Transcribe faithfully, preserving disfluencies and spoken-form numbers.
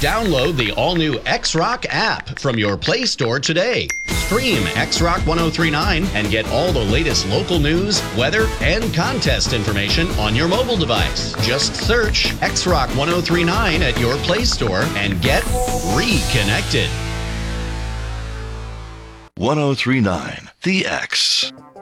Download the all-new X-Rock app from your Play Store today. Stream X-Rock ten thirty-nine and get all the latest local news, weather, and contest information on your mobile device. Just search X-Rock ten thirty-nine at your Play Store and get reconnected. ten thirty-nine The X.